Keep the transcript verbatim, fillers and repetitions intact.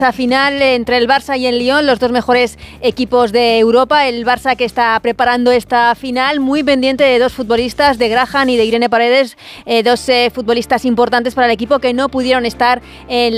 La final entre el Barça y el Lyon, los dos mejores equipos de Europa. El Barça que está preparando esta final, muy pendiente de dos futbolistas, de Graham y de Irene Paredes, eh, dos eh, futbolistas importantes para el equipo que no pudieron estar en